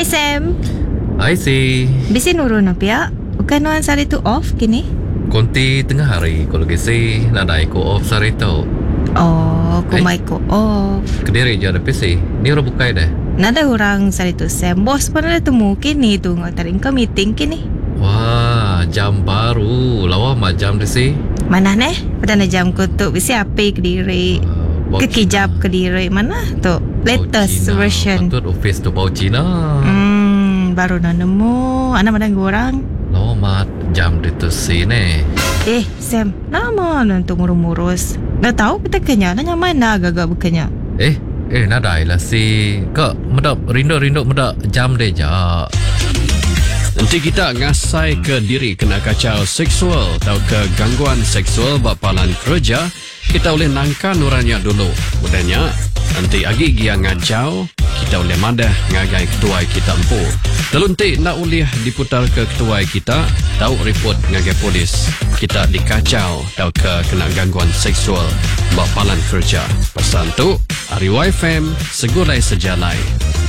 Hai Sam. Hai si. Bisi nurun na pia. Bukan nuan sari tu off kini? Konti tengah hari kalau gisi nadai ko off sari tau. Oh, kumai ko off. Kediri je ada PC. Ni orang bukai dah. Nada orang sari tu Sam. Bos pun ada temu kini tu ngatarin ke meeting kini. Wah, jam baru. Lawa macam di si. Mana neh? Pada jam ko tu bisi api Kediri. Kekijap Kediri mana tu? Latest version. Patut office tu bau Cina. Baru nak nemu. Anak mana orang? Lawa mat jam di tu si ne. Sam, nama nanti murus-murus. Dah tahu kita kenya, nanya mana agak-agak bukannya. Nadai lah si. Kak, medap rindu medap jam deh ja. Nanti kita ngasai ke diri kena kacau seksual atau ke gangguan seksual bapalan kerja, kita boleh nangka nuranya dulu. Mudahnya, nanti agi gia ngajau, kita boleh madah ngagai ketuai kita empu. Lalu nanti nak boleh diputar ke ketuai kita, tahu report ngagai polis. Kita dikacau atau ke kena gangguan seksual bapalan kerja. Pesan tu, Ari YFM, segulai sejalai.